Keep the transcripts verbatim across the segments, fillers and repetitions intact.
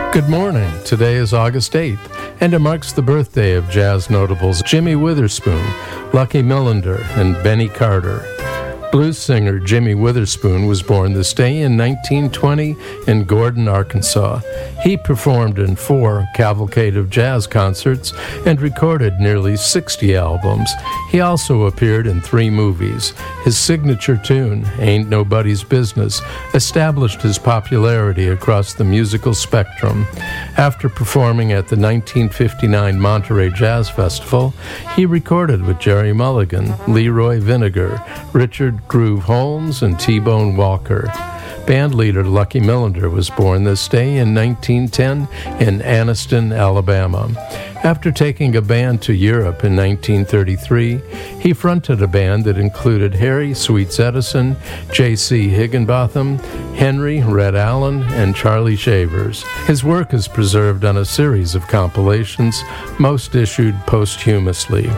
Good morning. Today is August eighth, and it marks the birthday of jazz notables Jimmy Witherspoon, Lucky Millinder, and Benny Carter. Blues singer Jimmy Witherspoon was born this day in nineteen twenty in Gordon, Arkansas. He performed in four Cavalcade of Jazz concerts and recorded nearly sixty albums. He also appeared in three movies. His signature tune, Ain't Nobody's Business, established his popularity across the musical spectrum. After performing at the nineteen fifty-nine Monterey Jazz Festival, he recorded with Jerry Mulligan, Leroy Vinnegar, Richard Groove Holmes, and T-Bone Walker. Bandleader Lucky Millinder was born this day in nineteen ten in Anniston, Alabama. After taking a band to Europe in nineteen thirty-three, he fronted a band that included Harry Sweets Edison, J C Higginbotham, Henry Red Allen, and Charlie Shavers. His work is preserved on a series of compilations, most issued posthumously.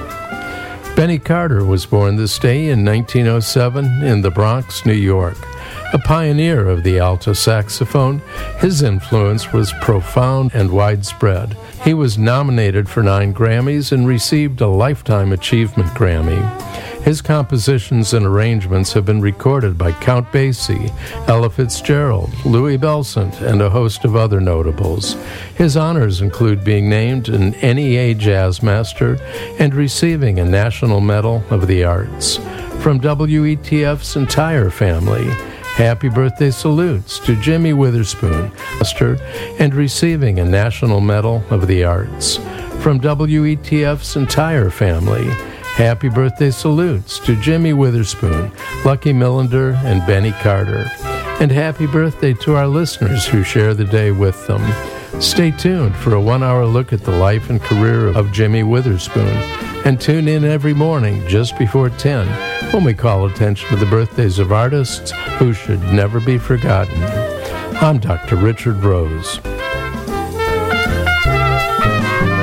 Benny Carter was born this day in nineteen oh seven in the Bronx, New York. A pioneer of the alto saxophone, his influence was profound and widespread. He was nominated for nine Grammys and received a Lifetime Achievement Grammy. His compositions and arrangements have been recorded by Count Basie, Ella Fitzgerald, Louis Bellson, and a host of other notables. His honors include being named an N E A Jazz Master and receiving a National Medal of the Arts. From W E T F's entire family, happy birthday salutes to Jimmy Witherspoon, Master, and receiving a National Medal of the Arts. From W E T F's entire family, happy birthday salutes to Jimmy Witherspoon, Lucky Millinder, and Benny Carter. And happy birthday to our listeners who share the day with them. Stay tuned for a one-hour look at the life and career of Jimmy Witherspoon. And tune in every morning just before ten when we call attention to the birthdays of artists who should never be forgotten. I'm Doctor Richard Rose.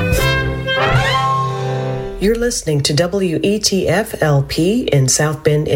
You're listening to W E T F L P in South Bend,